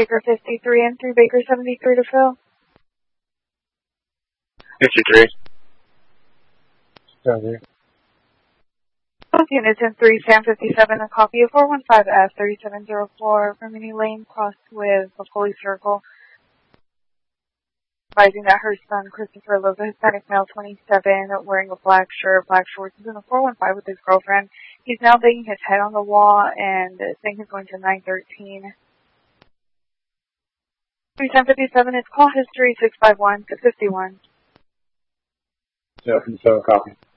Baker 53 and 3 Baker 73 to fill. 53. Units in 3 Sam 57, a copy of 415F 3704, Rimini Lane, crossed with a Foley Circle, advising that her son, Christopher Loza, Hispanic male, 27, wearing a black shirt, black shorts, is in the 415 with his girlfriend. He's now banging his head on the wall and saying he's going to 913. 3 Sam 57, it's call history 651 to 51. Yeah, 57 copy.